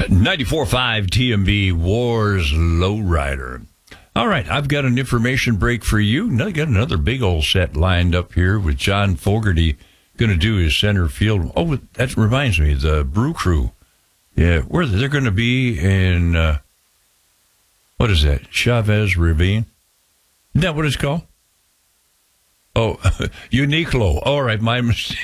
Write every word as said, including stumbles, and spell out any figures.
ninety-four point five T M B Wars Lowrider. All right, I've got an information break for you. I got another big old set lined up here with John Fogerty going to do his center field. Oh, that reminds me, the Brew Crew. Yeah, where they're going to be in, uh, what is that, Chavez Ravine? Isn't that what it's called? Oh, Uniqlo. All right, my mistake.